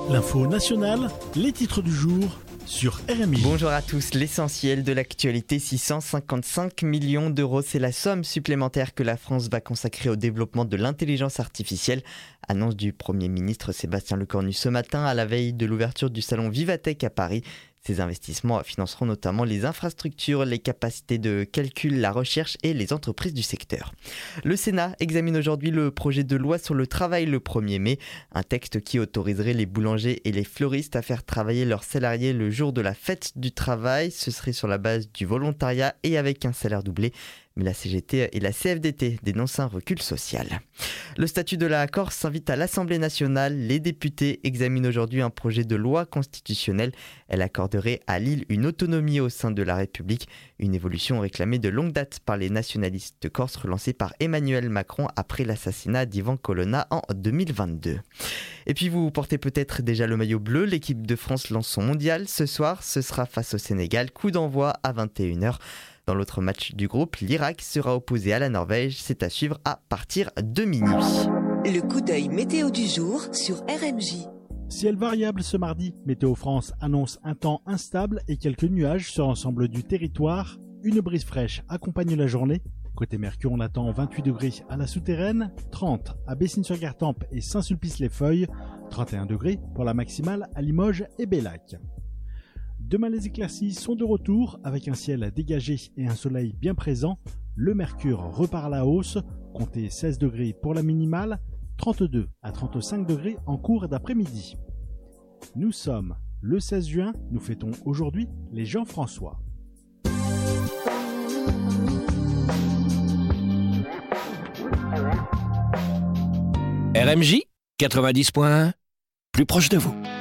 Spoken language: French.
L'info nationale, les titres du jour sur RMI. Bonjour à tous, l'essentiel de l'actualité, 655 millions d'euros, c'est la somme supplémentaire que la France va consacrer au développement de l'intelligence artificielle. Annonce du Premier ministre Sébastien Lecornu ce matin à la veille de l'ouverture du salon Vivatech à Paris. Ces investissements financeront notamment les infrastructures, les capacités de calcul, la recherche et les entreprises du secteur. Le Sénat examine aujourd'hui le projet de loi sur le travail le 1er mai, un texte qui autoriserait les boulangers et les fleuristes à faire travailler leurs salariés le jour de la fête du travail. Ce serait sur la base du volontariat et avec un salaire doublé. Mais la CGT et la CFDT dénoncent un recul social. Le statut de la Corse s'invite à l'Assemblée nationale. Les députés examinent aujourd'hui un projet de loi constitutionnelle. Elle accorderait à l'île une autonomie au sein de la République. Une évolution réclamée de longue date par les nationalistes corses, relancée par Emmanuel Macron après l'assassinat d'Ivan Colonna en 2022. Et puis vous portez peut-être déjà le maillot bleu. L'équipe de France lance son mondial. Ce soir, ce sera face au Sénégal. Coup d'envoi à 21h. Dans l'autre match du groupe, l'Irak sera opposé à la Norvège. C'est à suivre à partir de minuit. Le coup d'œil météo du jour sur RMJ. Ciel variable ce mardi. Météo France annonce un temps instable et quelques nuages sur l'ensemble du territoire. Une brise fraîche accompagne la journée. Côté Mercure, on attend 28 degrés à la Souterraine, 30 à Bessines-sur-Gartempe et Saint-Sulpice-les-Feuilles, 31 degrés pour la maximale à Limoges et Bellac. Demain, les éclaircies sont de retour avec un ciel dégagé et un soleil bien présent. Le mercure repart à la hausse, comptez 16 degrés pour la minimale, 32 à 35 degrés en cours d'après-midi. Nous sommes le 16 juin, nous fêtons aujourd'hui les Jean-François. RMJ 90.1, plus proche de vous.